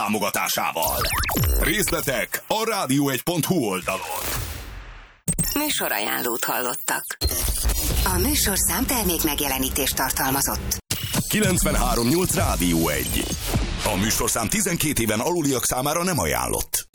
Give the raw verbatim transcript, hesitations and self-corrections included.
támogatásával. Részletek a rádió egy pont hu oldalon. Műsorajánlót hallottak. A műsorszám termék megjelenítést tartalmazott. kilencvenhárom nyolc Rádió egy. A műsorszám tizenkét éven aluliak számára nem ajánlott.